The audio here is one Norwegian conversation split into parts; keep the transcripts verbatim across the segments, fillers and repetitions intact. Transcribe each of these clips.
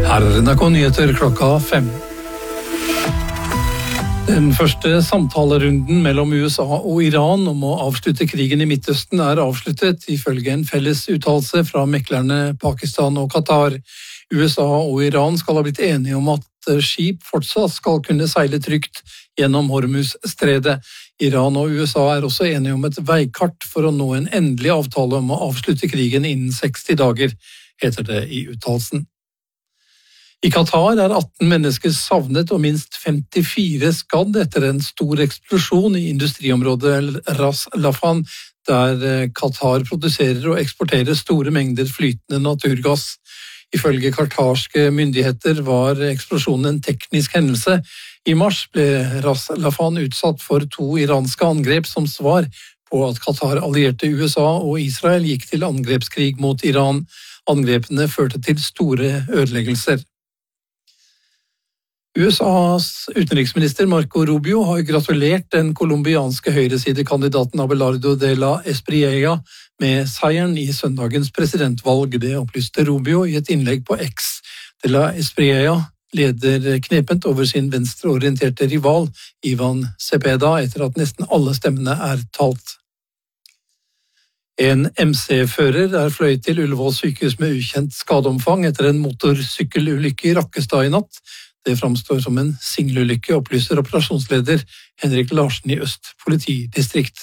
Her er N R K Nyheter klokka fem. Den første samtalerunden mellom U S A og Iran om å avslutte krigen i Midtøsten er avsluttet, ifølge en felles uttalelse fra meklerne Pakistan og Qatar. U S A og Iran skal ha blitt enige om at skip fortsatt skal kunne seile trygt gjennom Hormuz-stredet. Iran og U S A er også enige om et veikart for å nå en endelig avtale om å avslutte krigen innen seksti dager, heter det i uttalelsen. I Qatar er atten mennesker savnet og minst femtifire skadd etter en stor eksplosjon i industriområdet Ras Laffan, der Qatar produserer og eksporterer store mengder flytende naturgass. Ifølge qatarske myndigheter var eksplosjonen en teknisk hendelse. I mars ble Ras Laffan utsatt for to iranske angrep som svar på at Qatar allierte U S A og Israel gikk til angrepskrig mot Iran. Angrepene førte til store ødeleggelser. U S A's utenriksminister Marco Rubio har gratulert den kolumbianske høyresidekandidaten Abelardo de la Espriella med seieren i søndagens presidentvalg. Det opplyste Rubio i et innlegg på X. De la Espriella leder knepent over sin venstreorienterte rival Ivan Cepeda etter at nesten alle stemmene er talt. En M C-fører er fløyet til Ullevål sykehus med ukjent skadeomfang etter en motorsykkelulykke i Rakkestad i natt. Det framstår som en singelulykke, opplyser operasjonsleder Henrik Larsen i Øst politidistrikt.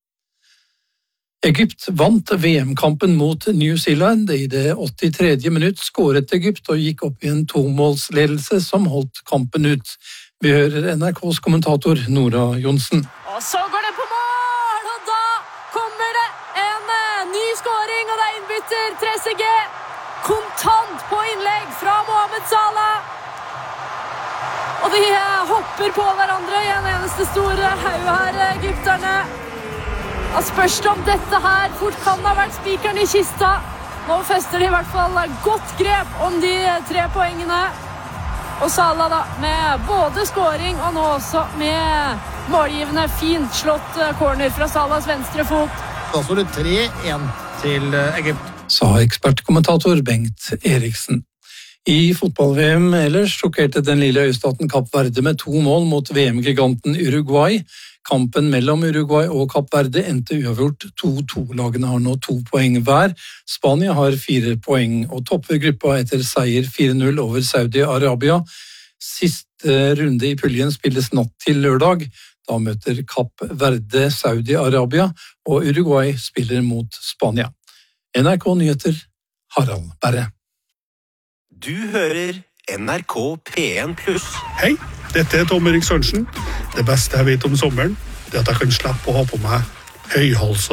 Egypt vant V M-kampen mot New Zealand. I det åttitredje minutt skåret Egypt og gikk opp i en tomålsledelse som holdt kampen ut. Vi hører N R K's kommentator Nora Johnsen. Og så går det på mål, og da kommer det en ny skåring, og det er innbytter Trezeguet. Kontant på innlegg fra Mohamed Salah. Og de hopper på hverandre i en eneste stor haug her, egypterne. Og spørs det om dette her fort kan ha vært spikeren i kista. Nå fester de i hvert fall godt grep om de tre poengene. Og Salah da, med både scoring og nå også med målgivende fint slått corner fra Salahs venstre fot. Da står det tre én til Egypt. Sa ekspertkommentator Bengt Eriksen. I fotball-V M ellers sjokkerte den lille øystaten Kapp Verde med to mål mot V M-giganten Uruguay. Kampen mellom Uruguay og Kapp Verde endte uavgjort to to. Lagene har nå to poeng hver. Spania har fire poeng og topper gruppa etter seier fire null over Saudi-Arabia. Siste runde i puljen spilles natt til lørdag. Da møter Kapp Verde Saudi-Arabia, og Uruguay spiller mot Spania. N R K Nyheter, Harald Berre. Du hører N R K P en pluss. Hei, dette er Tom Erik Sørensen. Det beste jeg vet om sommeren, det er at jeg kan slippe å ha på meg høyhalsa